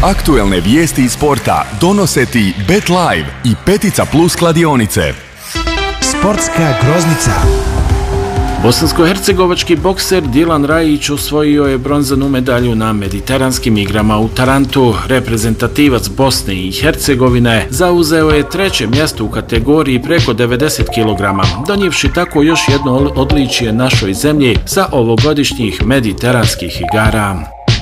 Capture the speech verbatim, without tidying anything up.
Aktuelne vijesti iz sporta donose ti Bet Live i Petica Plus kladionice. Sportska groznica. Bosansko-hercegovački bokser Dilan Rajić osvojio je bronzanu medalju na mediteranskim igrama u Tarantu. Reprezentativac Bosne i Hercegovine zauzeo je treće mjesto u kategoriji preko devedeset kilograma, donijevši tako još jedno odličje našoj zemlji sa ovogodišnjih mediteranskih igara.